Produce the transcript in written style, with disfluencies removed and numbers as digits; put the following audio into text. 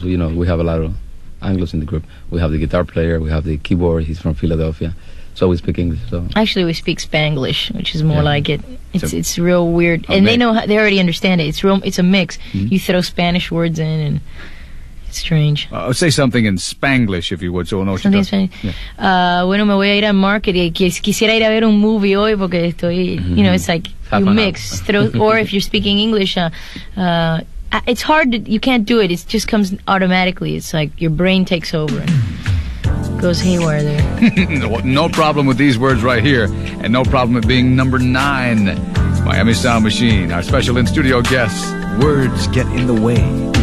Anglos. We have a lot of Anglos in the group. We have the guitar player. We have the keyboard. He's from Philadelphia. So we speak English. So actually, we speak Spanglish, which is more like it. It's real weird, and they already understand it. It's a mix. You throw Spanish words in, and it's strange. Say something in Spanglish, if you would, so we'll know what you're talking. Bueno, me voy a ir a market. Quisiera ir a ver un movie hoy porque estoy. It's like you mix. Or if you're speaking English, it's hard. You can't do it. It just comes automatically. It's like your brain takes over. And goes haywire there. No problem with these words right here, and no problem with being number 9. Miami Sound Machine, our special in-studio guests. Words get in the way.